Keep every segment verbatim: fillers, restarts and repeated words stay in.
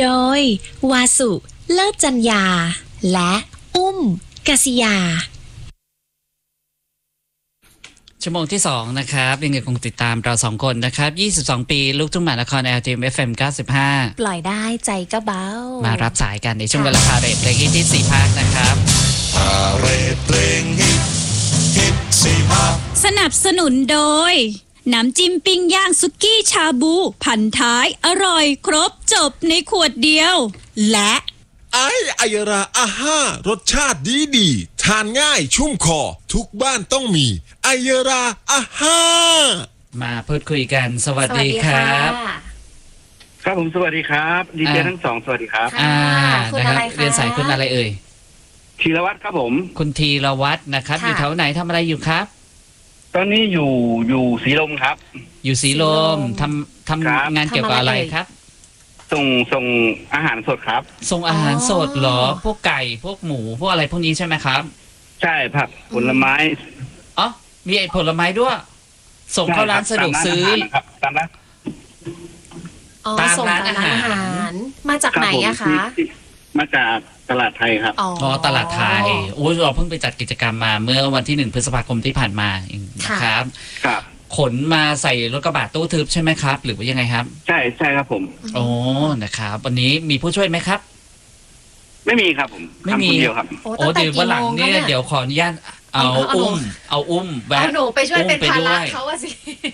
โดยวาสุเลิศจัญญาและอุ้มกษิยาชั่วโมงที่สองนะครับยังไงคงติดตามเราสองคนนะครับยี่สิบสองปีลูกทุ่งมหานคร แอล ที เอ็ม เอฟ เอ็ม เก้าสิบห้าปล่อยได้ใจก็เบามารับสายกันในช่วงเวลาพาเรทเพลงฮิตที่สี่ภาคนะครับพาเรทเพลงฮิตฮิตสี่ภาคสนับสนุนโดยน้ำจิ้มปิ้งย่างสุกี้ชาบูพันท้ายอร่อยครบจบในขวดเดียวและไอไอยราอาห้ารสชาติดีดีทานง่ายชุ่มคอทุกบ้านต้องมีไอยราอาห้ามาพูดคุยกันสวัสดีครับครับผมสวัสดีครับดีเจทั้งสองสวัสดีครับอ่านะครับเรียนสายคุณอะไรเอ่ยธีรวัตรครับผมคุณธีรวัตรนะครับอยู่แถวไหนทำอะไรอยู่ครับตอนนี้อยู่อยู่ศรีลมครับอยู่ศรีลมทำทำงานเกี่ยวกับอะไรครับส่งส่งอาหารสดครับส่งอาหารสดเหรอพวกไก่พวกหมูพวกอะไรพวกนี้ใช่ไหมครับใช่ผักผลไม้อ๋อมีไอ้ผลไม้ด้วยส่งเข้าร้านสะดวกซื้อครับตามร้านอ๋อส่งร้านอาหารมาจากไหนอะคะมาจากตลาดไทยครับอ๋อตลาดไทยโอ้เราเพิ่งไปจัดกิจกรรมมาเมื่อวันที่หนึ่งพฤษภาคมที่ผ่านมาเองนะครับครับขนมาใส่รถกระบะตู้ทึบใช่ไหมครับหรือว่ายังไงครับใช่ใช่ครับผมโอ้นะครับวันนี้มีผู้ช่วยไหมครับไม่มีครับผมไม่มีเดียวครับโอ้เดี๋ยววันหลังเนี่ยเดี๋ยวขออนุญาตเอาอุ้มเอาอุ้มแบกเอาหนูไปช่วยเป็นภาระเขาอะสิ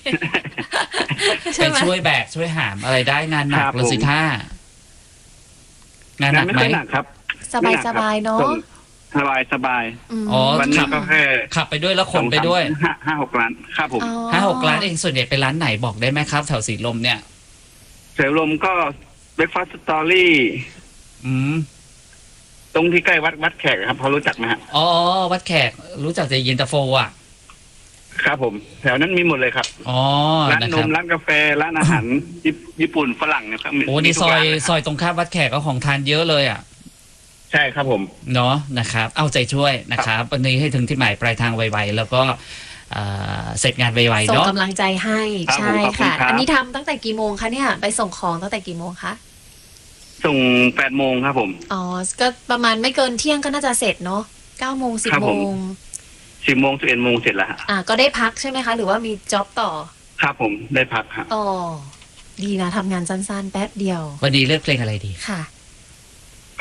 ไปช่วยแบกช่วยหามอะไรได้งานหนักเลยสิท่างานหนักไหมครับสบายสบายเนาะสบายสบายอ๋อวันนี้ก็แค่ขับไปด้วยแล้วขนไปด้วยห้าห้าหกล้านครับผมห้าหกล้านเองส่วนใหญ่เป็นร้านไหนบอกได้ไหมครับแถวสีลมเนี่ยสีลมก็เบรคฟาสต์สตอรี่อืมตรงที่ใกล้วัดวัดแขกครับพอรู้จักไหมฮะอ๋อวัดแขกรู้จักแต่เย็นตาโฟอ่ะครับผมแถวนั้นมีหมดเลยครับอ๋อร้านนมร้านกาแฟร้านอาหารญี่ปุ่นฝรั่งเนี่ยครับโอ้นี่ซอยซอยตรงข้ามวัดแขกก็ของทานเยอะเลยอ่ะใช่ครับผมเนาะนะครับเอาใจช่วยนะครับวันนี้ให้ถึงที่หมายปลายทางไวๆแล้วก็เสร็จงานไวๆเนาะส่งกำลังใจให้ใช่ค่ะอันนี้ทำตั้งแต่กี่โมงคะเนี่ยไปส่งของตั้งแต่กี่โมงคะส่งแปดโมงครับผมอ๋อก็ประมาณไม่เกินเที่ยงก็น่าจะเสร็จเนาะเก้าโมงสิบโมงสิบโมงสิบเอ็ดโมงเสร็จแล้วอ่าก็ได้พักใช่ไหมคะหรือว่ามีจ็อบต่อครับผมได้พักครับอ๋อดีนะทำงานสั้นๆแป๊บเดียววันนี้เลือกเพลงอะไรดีค่ะ